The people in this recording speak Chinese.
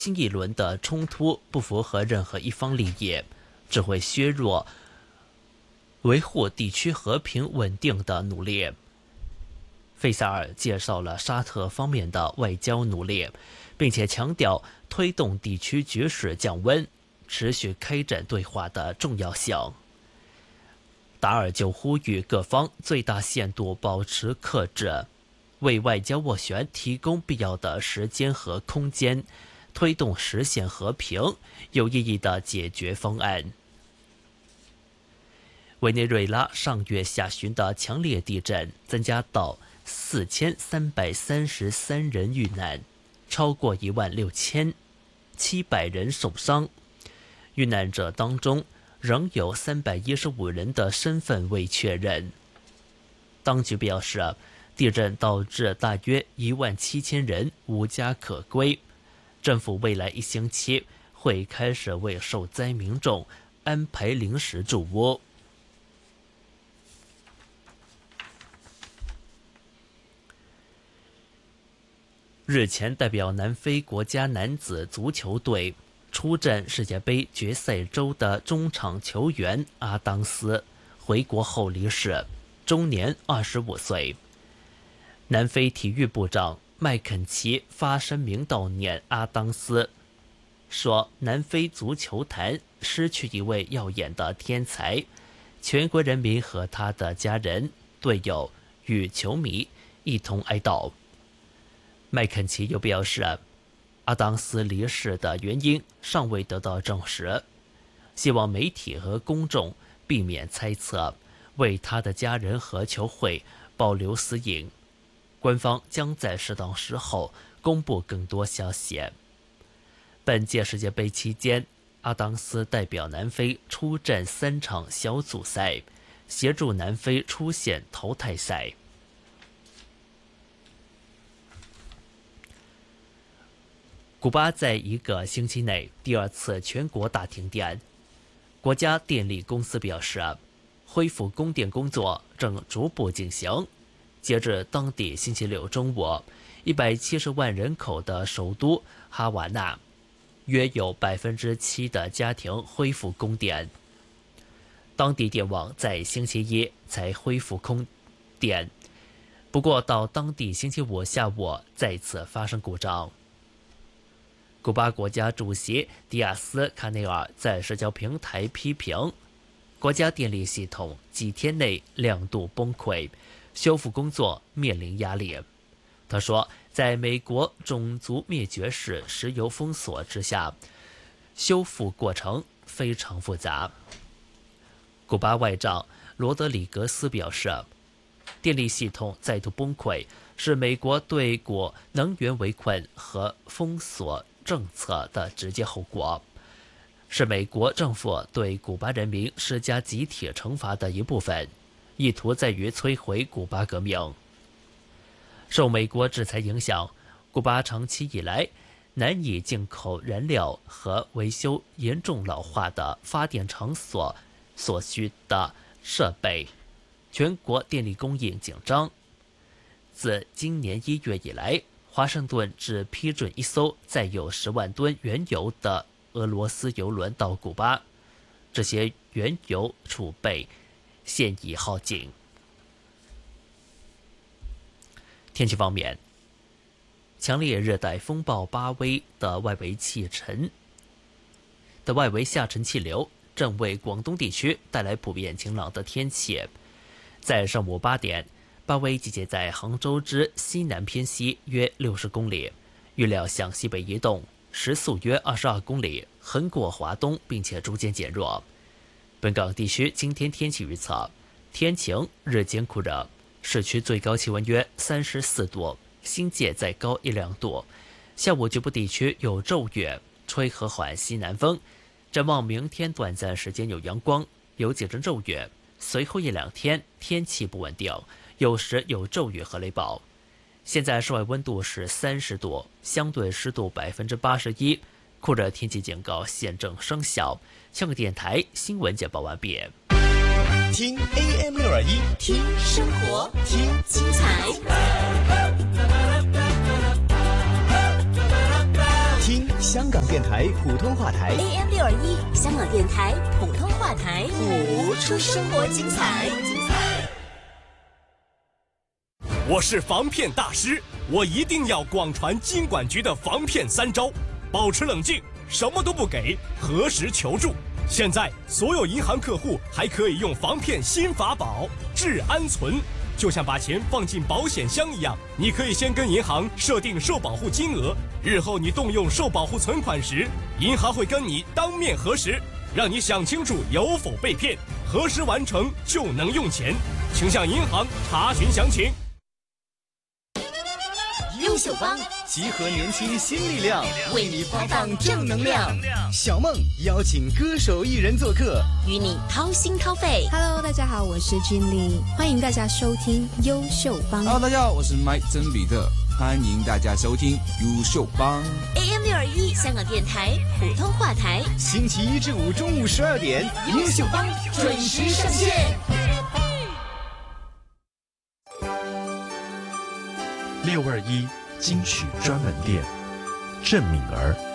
新一轮的冲突不符合任何一方利益，只会削弱维护地区和平稳定的努力。费萨尔介绍了沙特方面的外交努力，并且强调推动地区局势降温、持续开展对话的重要性。达尔就呼吁各方最大限度保持克制，为外交斡旋提供必要的时间和空间，推动实现和平、有意义的解决方案。委内瑞拉上月下旬的强烈地震增加到4333人遇难，超过16700人受伤。遇难者当中仍有315人的身份未确认。当局表示，地震导致大约17000人无家可归。政府未来1星期会开始为受灾民众安排临时住屋。日前，代表南非国家男子足球队出战世界杯决赛周的中场球员阿当斯回国后离世，终年25岁。南非体育部长麦肯齐发声明悼念阿当斯，说南非足球坛失去一位耀眼的天才，全国人民和他的家人、队友与球迷一同哀悼。麦肯齐又表示，阿当斯离世的原因尚未得到证实，希望媒体和公众避免猜测，为他的家人和球会保留私隐。官方将在适当时候公布更多消息。本届世界杯期间，阿当斯代表南非出战3场小组赛，协助南非出线淘汰赛。古巴在1个星期内第2次全国大停电。国家电力公司表示，恢复供电工作正逐步进行。截至当地星期六中午，170万人口的首都哈瓦那，约有7%的家庭恢复供电。当地电网在星期一才恢复供电，不过到当地星期五下午再次发生故障。古巴国家主席迪亚斯·卡内尔在社交平台批评国家电力系统几天内2度崩溃，修复工作面临压力。他说，在美国种族灭绝式石油封锁之下，修复过程非常复杂。古巴外长罗德里格斯表示，电力系统再度崩溃是美国对古能源围困和封锁政策的直接后果，是美国政府对古巴人民施加集体惩罚的一部分，意图在于摧毁古巴革命。受美国制裁影响，古巴长期以来难以进口燃料和维修严重老化的发电场所所需的设备，全国电力供应紧张。自今年1月以来，华盛顿只批准1艘载有10万吨原油的俄罗斯油轮到古巴，这些原油储备现已耗尽。天气方面，强烈热带风暴巴威的外围下沉气流正为广东地区带来普遍晴朗的天气。在上午8点，巴威集结在杭州之西南偏西约60公里，预料向西北移动，时速约22公里，横过华东，并且逐渐减弱。本港地区今天天气预测：天晴，日间酷热，市区最高气温约34度，新界再高1-2度。下午局部地区有骤雨，吹和缓西南风。展望明天短暂时间有阳光，有几阵骤雨，随后1-2天天气不稳定，有时有骤雨和雷暴。现在室外温度是30度，相对湿度81%，酷热天气警告现正生效。香港电台新闻简报完毕。 听 AM621， 听生活， 听精彩， 听香港电台普通话台 AM621 香港电台普通话台，活出生活精彩。 我是防骗大师，我一定要广传金管局的防骗3招：保持冷静，什么都不给，核实求助。现在所有银行客户还可以用防骗新法宝治安存，就像把钱放进保险箱一样，你可以先跟银行设定受保护金额，日后你动用受保护存款时，银行会跟你当面核实，让你想清楚有否被骗，核实完成就能用钱，请向银行查询详情。 优秀帮集合年轻新力量， 为你发放正能量， 小梦邀请歌手艺人做客， 与你掏心掏肺。 Hello， 大家好，我是君丽，欢迎大家收听优秀帮。 Hello， 大家好，我是麦曾比特，欢迎大家收听优秀帮。 AM621 香港电台普通话台， 星期1至5中午12点， 优秀帮准时上线。 621金曲专门店，郑敏儿。